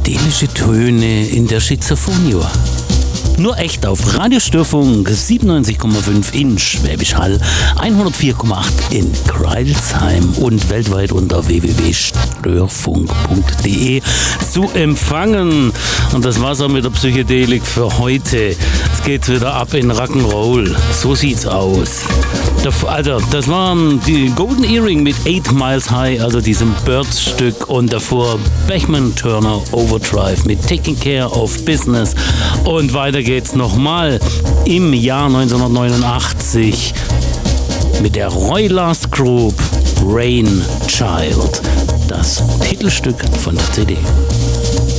psychedelische Töne in der Schizophonie. Nur echt auf Radiostörfunk 97,5 in Schwäbisch Hall, 104,8 in Kreilsheim und weltweit unter www.störfunk.de zu empfangen. Und das war's auch mit der Psychedelik für heute. Es geht wieder ab in Rock'n'Roll. So sieht's aus. Also, das waren die Golden Earring mit 8 Miles High, also diesem Birds-Stück, und davor Bachman Turner Overdrive mit Taking Care of Business. Und weiter geht's nochmal im Jahr 1989 mit der Roy Last Group, Rain Child, das Titelstück von der CD.